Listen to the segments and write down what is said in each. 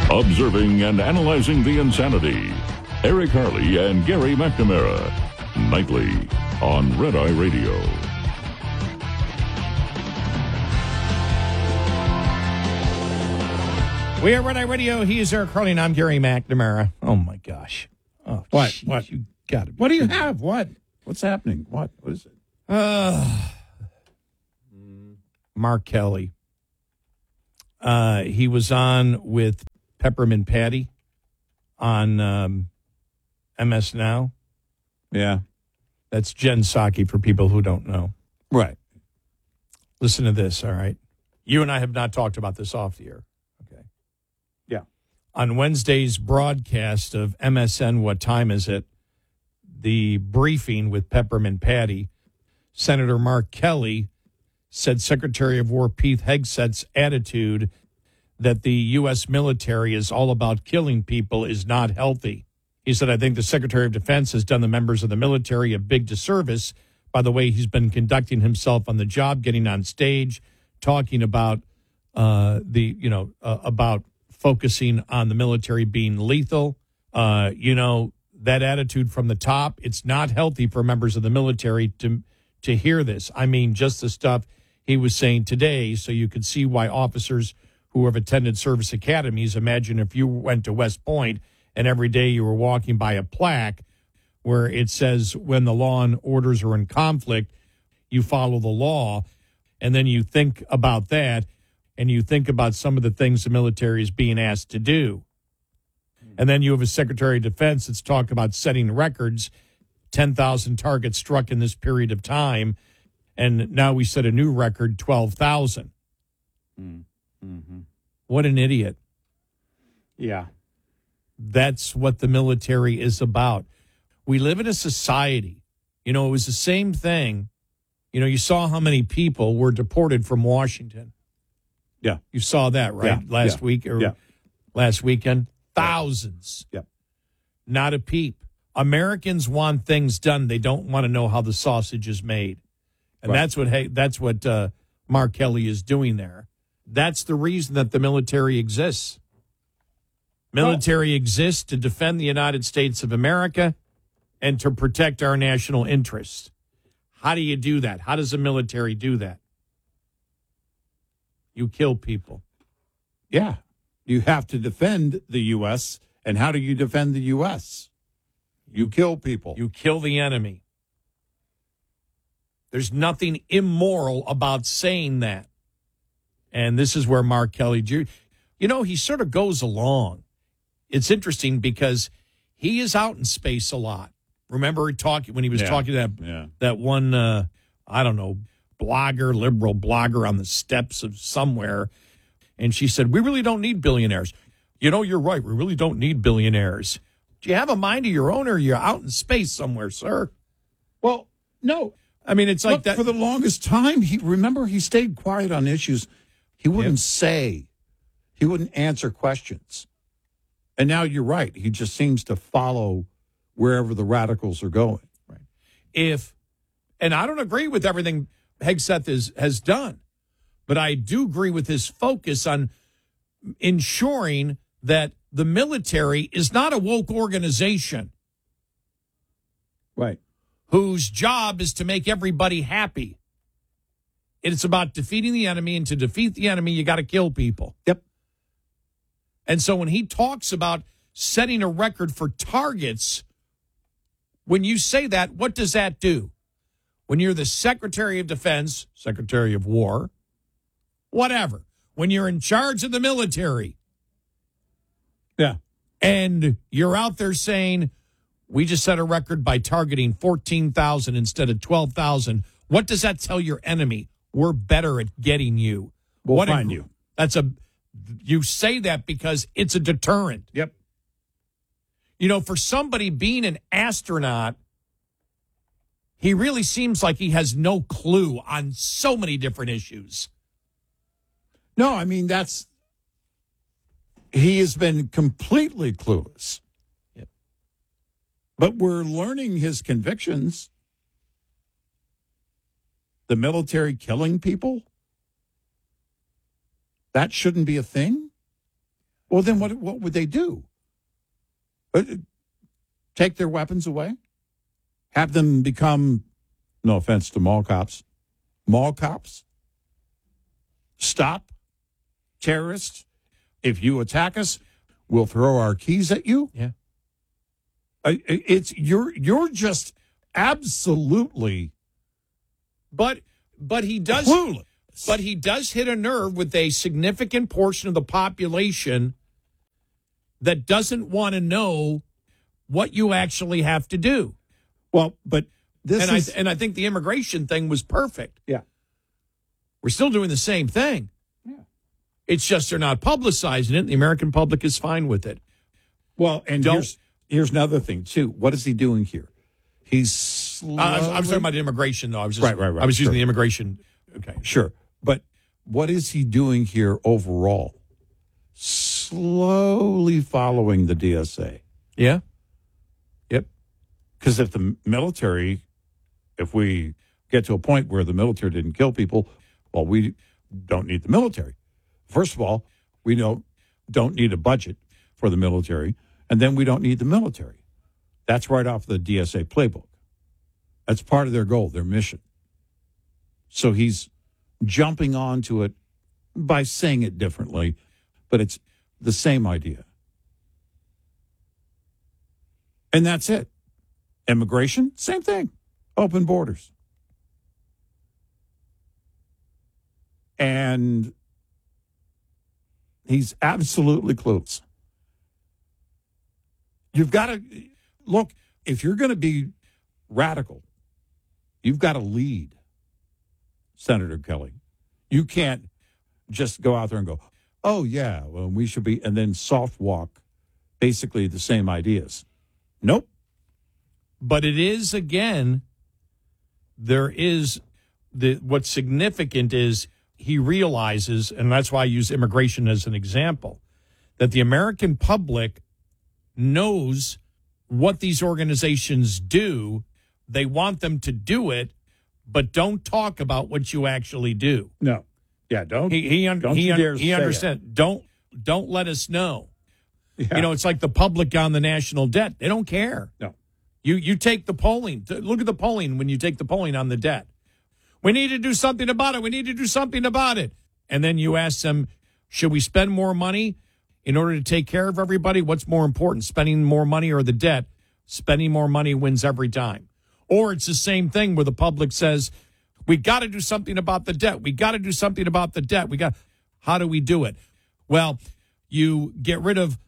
Observing and analyzing the insanity. Eric Harley and Gary McNamara. Nightly on Red Eye Radio. We are Red Eye Radio. He is Eric Harley, and I'm Gary McNamara. Oh, my gosh. Oh, What? geez, What? You got it. What do you have? What? What's happening? What? What is it? Mark Kelly. He was on with Peppermint Patty on MS Now. Yeah. That's Jen Psaki for people who don't know. Right. Listen to this, all right? You and I have not talked about this off the air. Okay. Yeah. On Wednesday's broadcast of MSN What Time Is It? The briefing with Peppermint Patty, Senator Mark Kelly said Secretary of War Pete Hegseth's attitude that the U.S. military is all about killing people is not healthy. He said, I think the Secretary of Defense has done the members of the military a big disservice by the way he's been conducting himself on the job, getting on stage, talking about about focusing on the military being lethal. That attitude from the top, it's not healthy for members of the military to hear this. I mean, just the stuff he was saying today, so you could see why officers who have attended service academies, imagine if you went to West Point and every day you were walking by a plaque where it says when the law and orders are in conflict, you follow the law. And then you think about that and you think about some of the things the military is being asked to do. And then you have a Secretary of Defense that's talking about setting records, 10,000 targets struck in this period of time. And now we set a new record, 12,000. Mm-hmm. What an idiot. Yeah. That's what the military is about. We live in a society. It was the same thing. You saw how many people were deported from Washington. Yeah. You saw that, right? Last week or last weekend. Thousands. Yep. Not a peep. Americans want things done. They don't want to know how the sausage is made. And that's what Mark Kelly is doing there. That's the reason that the military exists. Military exists to defend the United States of America and to protect our national interests. How do you do that? How does the military do that? You kill people. Yeah. You have to defend the U.S. And how do you defend the U.S.? You kill people. You kill the enemy. There's nothing immoral about saying that. And this is where Mark Kelly, he sort of goes along. It's interesting because he is out in space a lot. Remember when he was talking to that one, liberal blogger on the steps of somewhere. And she said, we really don't need billionaires. You're right. We really don't need billionaires. Do you have a mind of your own or you're out in space somewhere, sir? Well, no. I mean, it's like that. For the longest time, he stayed quiet on issues. He wouldn't he wouldn't answer questions. And now you're right. He just seems to follow wherever the radicals are going. Right. And I don't agree with everything Hegseth has done, but I do agree with his focus on ensuring that the military is not a woke organization. Right. Whose job is to make everybody happy. It's about defeating the enemy, and to defeat the enemy, you got to kill people. Yep. And so when he talks about setting a record for targets, when you say that, what does that do? When you're the Secretary of Defense, Secretary of War, whatever, when you're in charge of the military, and you're out there saying, we just set a record by targeting 14,000 instead of 12,000, what does that tell your enemy? We're better at getting you. We'll find you. You say that because it's a deterrent. Yep. For somebody being an astronaut, he really seems like he has no clue on so many different issues. No, I mean, he has been completely clueless. Yep. But we're learning his convictions. The military killing people? That shouldn't be a thing? Well, then what would they do? Take their weapons away? Have them become, no offense to mall cops, Stop terrorists. If you attack us, we'll throw our keys at you. Yeah. You're just absolutely But he does clueless. But he does hit a nerve with a significant portion of the population that doesn't want to know what you actually have to do. Well, but I think the immigration thing was perfect. Yeah. We're still doing the same thing. Yeah. It's just they're not publicizing it. The American public is fine with it. Well, and here's another thing, too. What is he doing here? He's I was talking about immigration, though. I was just, Right. I was using the immigration. Okay. Sure. But what is he doing here overall? Slowly following the DSA. Yeah. Yep. Because if we get to a point where the military didn't kill people, well, we don't need the military. First of all, we don't need a budget for the military, and then we don't need the military. That's right off the DSA playbook. That's part of their goal, their mission. So he's jumping onto it by saying it differently, but it's the same idea. And that's it. Immigration, same thing. Open borders. And he's absolutely clueless. You've got to look, if you're going to be radical, you've got to lead, Senator Kelly. You can't just go out there and go, oh, yeah, well, we should be, and then soft walk basically the same ideas. Nope. But it is, again, what's significant is he realizes, and that's why I use immigration as an example, that the American public knows what these organizations do. They want them to do it, but don't talk about what you actually do. No. Yeah, don't. He understands. Don't let us know. Yeah. You know, it's like the public on the national debt. They don't care. No. You take the polling. Look at the polling when you take the polling on the debt. We need to do something about it. We need to do something about it. And then you ask them, should we spend more money in order to take care of everybody? What's more important, spending more money or the debt? Spending more money wins every time. Or it's the same thing where the public says, we got to do something about the debt. We got to do something about the debt. How do we do it? Well, you get rid of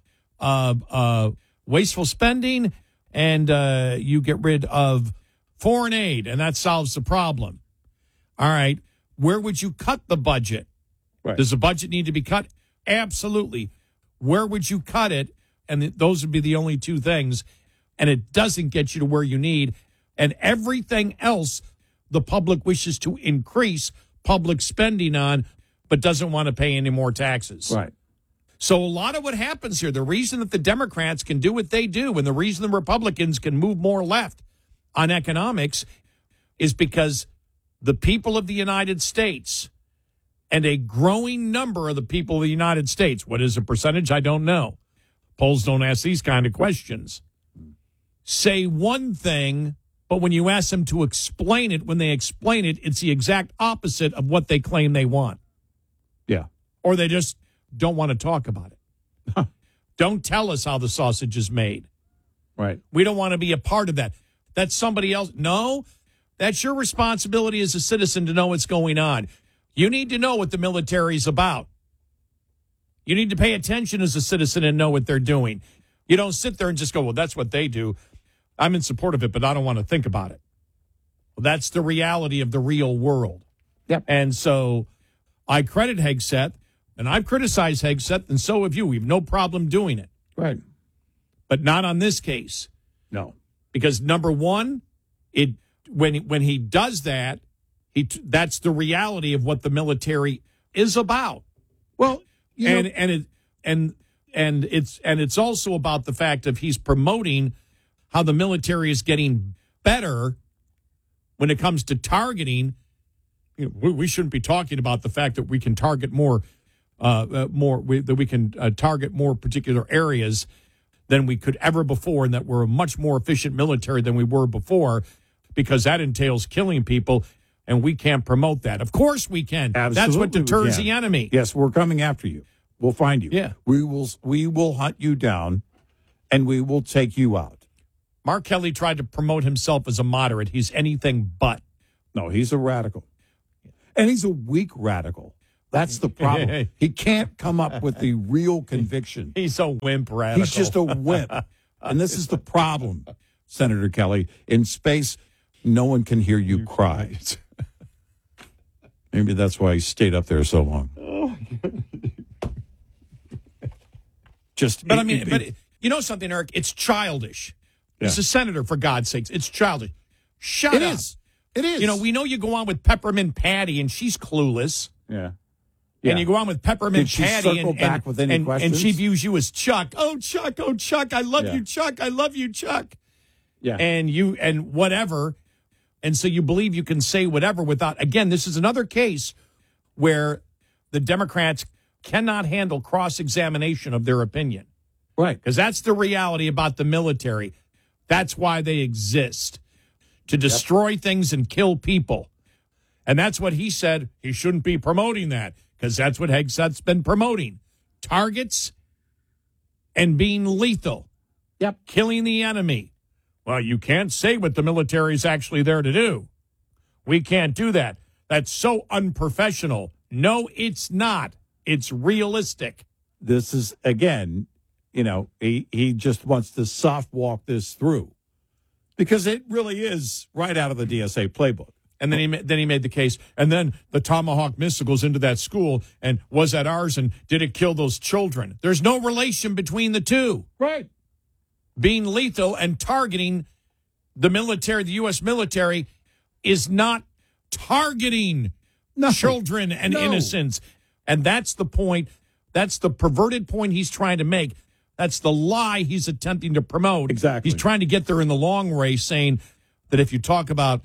wasteful spending and you get rid of foreign aid, and that solves the problem. All right. Where would you cut the budget? Right. Does the budget need to be cut? Absolutely. Where would you cut it? And those would be the only two things. And it doesn't get you to where you need. And everything else the public wishes to increase public spending on, but doesn't want to pay any more taxes. Right. So a lot of what happens here, the reason that the Democrats can do what they do and the reason the Republicans can move more left on economics is because the people of the United States and a growing number of the people of the United States, what is the percentage? I don't know. Polls don't ask these kind of questions. Say one thing, but when you ask them to explain it, when they explain it, it's the exact opposite of what they claim they want. Yeah. Or they just don't want to talk about it. Don't tell us how the sausage is made. Right. We don't want to be a part of that. That's somebody else. No, that's your responsibility as a citizen to know what's going on. You need to know what the military is about. You need to pay attention as a citizen and know what they're doing. You don't sit there and just go, well, that's what they do. I'm in support of it, but I don't want to think about it. Well, that's the reality of the real world. Yep. And so I credit Hegseth, and I've criticized Hegseth, and so have you. We have no problem doing it. Right. But not on this case. No. Because number one, when he does that, that's the reality of what the military is about. Well, and it's also about the fact of he's promoting how the military is getting better when it comes to targeting. You know, we shouldn't be talking about the fact that we can target more that we can target more particular areas than we could ever before, and that we're a much more efficient military than we were before, because that entails killing people, and we can't promote that. Of course we can. Absolutely, that's what deters the enemy. Yes, we're coming after you. We'll find you. Yeah. We will hunt you down, and we will take you out. Mark Kelly tried to promote himself as a moderate. He's anything but. No, he's a radical. And he's a weak radical. That's the problem. He can't come up with the real conviction. He's a wimp radical. He's just a wimp. And this is the problem, Senator Kelly. In space, no one can hear you cry. Maybe that's why he stayed up there so long. But you know something, Eric? It's childish. Yeah. He's a senator, for God's sakes. It's childish. Shut up. It is. You know, we know you go on with Peppermint Patty, and she's clueless. Yeah. And you go on with Peppermint Patty, and she views you as Chuck. Oh, Chuck, I love you, Chuck. I love you, Chuck. Yeah. And whatever. And so you believe you can say whatever without, again, this is another case where the Democrats cannot handle cross-examination of their opinion. Right. Because that's the reality about the military. That's why they exist, to destroy things and kill people. And that's what he said. He shouldn't be promoting that, because that's what Hegseth's been promoting. Targets and being lethal. Yep. Killing the enemy. Well, you can't say what the military is actually there to do. We can't do that. That's so unprofessional. No, it's not. It's realistic. This is, again, he just wants to soft walk this through, because it really is right out of the DSA playbook. And then he made the case, and then the Tomahawk missile goes into that school, and was that ours, and did it kill those children? There's no relation between the two. Right. Being lethal and targeting the military, the U.S. military, is not targeting children and innocents. And that's the point. That's the perverted point he's trying to make. That's the lie he's attempting to promote. Exactly. He's trying to get there in the long race, saying that if you talk about,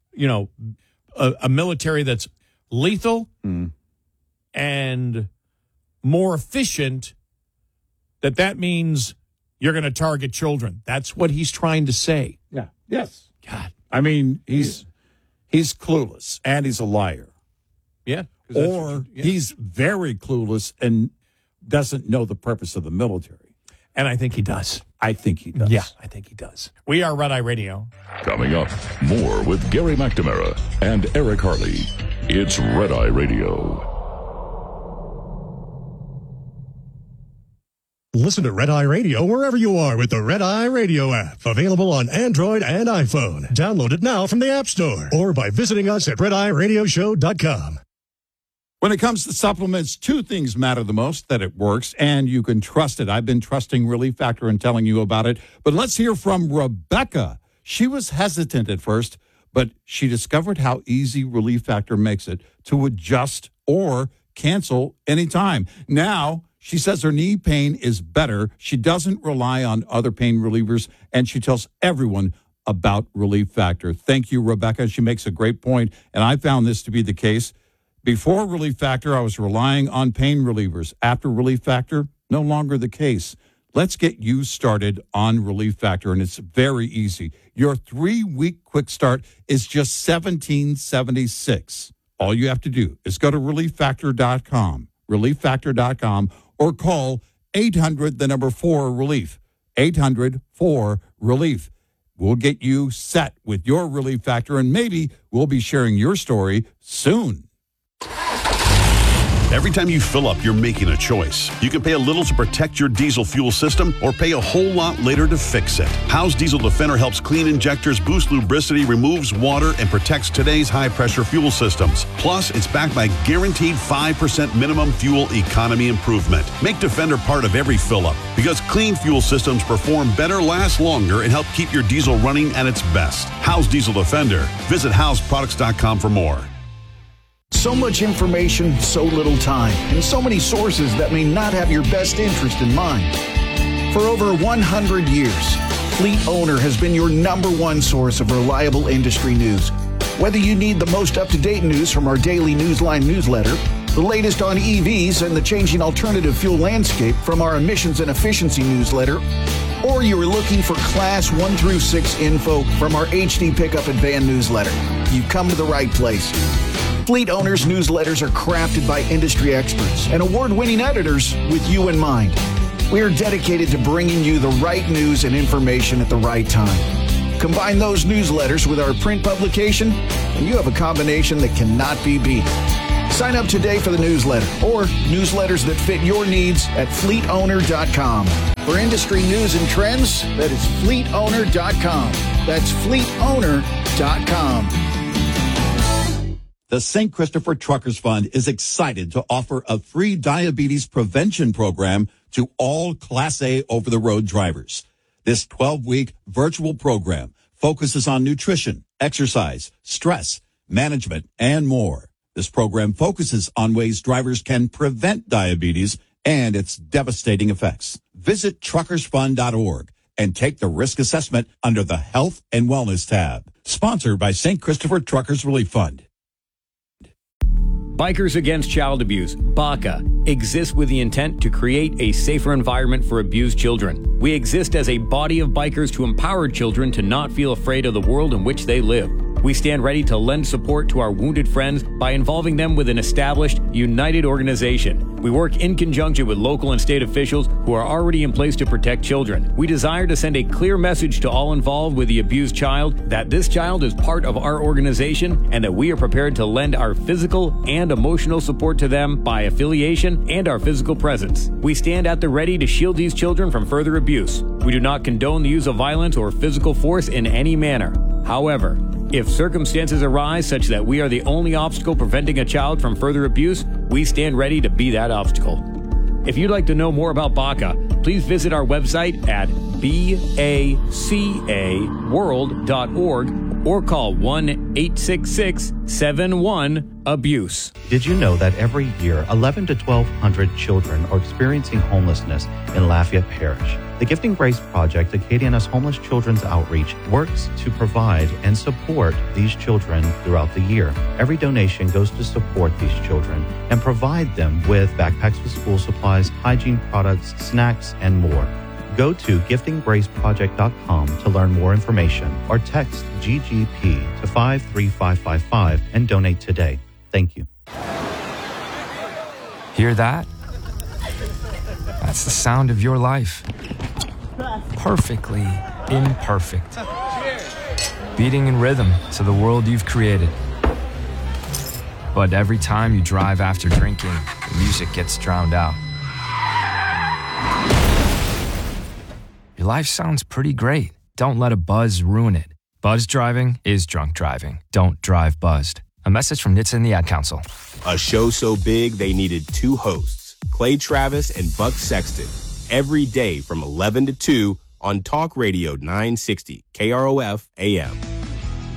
a military that's lethal and more efficient, that means you're going to target children. That's what he's trying to say. Yeah. Yes. God. I mean, he's clueless, and he's a liar. Yeah. Or he's very clueless and doesn't know the purpose of the military. And I think he does. I think he does. Yeah, I think he does. We are Red Eye Radio. Coming up, more with Gary McNamara and Eric Harley. It's Red Eye Radio. Listen to Red Eye Radio wherever you are with the Red Eye Radio app. Available on Android and iPhone. Download it now from the App Store or by visiting us at RedEyeRadioshow.com. When it comes to supplements, two things matter the most: that it works and you can trust it. I've been trusting Relief Factor and telling you about it. But let's hear from Rebecca. She was hesitant at first, but she discovered how easy Relief Factor makes it to adjust or cancel anytime. Now, she says her knee pain is better. She doesn't rely on other pain relievers, and she tells everyone about Relief Factor. Thank you, Rebecca. She makes a great point, and I found this to be the case. Before Relief Factor, I was relying on pain relievers. After Relief Factor, no longer the case. Let's get you started on Relief Factor, and it's very easy. Your 3-week quick start is just $17.76. All you have to do is go to ReliefFactor.com, ReliefFactor.com, or call 800-4-RELIEF, 800-4-RELIEF. We'll get you set with your Relief Factor, and maybe we'll be sharing your story soon. Every time you fill up, you're making a choice. You can pay a little to protect your diesel fuel system or pay a whole lot later to fix it. Howe's Diesel Defender helps clean injectors, boost lubricity, removes water, and protects today's high-pressure fuel systems. Plus, it's backed by guaranteed 5% minimum fuel economy improvement. Make Defender part of every fill-up, because clean fuel systems perform better, last longer, and help keep your diesel running at its best. Howe's Diesel Defender. Visit howsproducts.com for more. So much information, so little time, and so many sources that may not have your best interest in mind. For over 100 years, Fleet Owner has been your #1 source of reliable industry news. Whether you need the most up-to-date news from our daily Newsline newsletter The latest on EVs and the changing alternative fuel landscape from our emissions and efficiency newsletter, or you are looking for Class 1 through 6 info from our HD Pickup and Van newsletter, you've come to the right place. Fleet Owners newsletters are crafted by industry experts and award-winning editors with you in mind. We are dedicated to bringing you the right news and information at the right time. Combine those newsletters with our print publication, and you have a combination that cannot be beat. Sign up today for the newsletter or newsletters that fit your needs at fleetowner.com. For industry news and trends, that is fleetowner.com. That's fleetowner.com. The St. Christopher Truckers Fund is excited to offer a free diabetes prevention program to all Class A over-the-road drivers. This 12-week virtual program focuses on nutrition, exercise, stress, management, and more. This program focuses on ways drivers can prevent diabetes and its devastating effects. Visit truckersfund.org and take the risk assessment under the Health and Wellness tab. Sponsored by St. Christopher Truckers Relief Fund. Bikers Against Child Abuse, BACA, exists with the intent to create a safer environment for abused children. We exist as a body of bikers to empower children to not feel afraid of the world in which they live. We stand ready to lend support to our wounded friends by involving them with an established, united organization. We work in conjunction with local and state officials who are already in place to protect children. We desire to send a clear message to all involved with the abused child that this child is part of our organization and that we are prepared to lend our physical and emotional support to them by affiliation and our physical presence. We stand at the ready to shield these children from further abuse. We do not condone the use of violence or physical force in any manner. However, if circumstances arise such that we are the only obstacle preventing a child from further abuse, we stand ready to be that obstacle. If you'd like to know more about BACA, please visit our website at bacaworld.org or call 1-866-71-ABUSE. Did you know that every year 11 to 1,200 children are experiencing homelessness in Lafayette Parish? The Gifting Grace Project, Acadiana's Homeless Children's Outreach, works to provide and support these children throughout the year. Every donation goes to support these children and provide them with backpacks with school supplies, hygiene products, snacks, and more. Go to giftinggraceproject.com to learn more information or text GGP to 53555 and donate today. Thank you. Hear that? That's the sound of your life. Perfectly imperfect. Beating in rhythm to the world you've created. But every time you drive after drinking, the music gets drowned out. Your life sounds pretty great. Don't let a buzz ruin it. Buzz driving is drunk driving. Don't drive buzzed. A message from NHTSA and the Ad Council. A show so big they needed two hosts, Clay Travis and Buck Sexton, every day from 11 to 2 on Talk Radio 960 KROF AM.